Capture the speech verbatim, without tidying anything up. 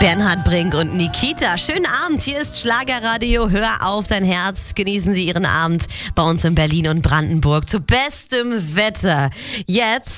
Bernhard Brink und Nikita. Schönen Abend, hier ist Schlagerradio. Hör auf dein Herz. Genießen Sie Ihren Abend bei uns in Berlin und Brandenburg zu bestem Wetter. Jetzt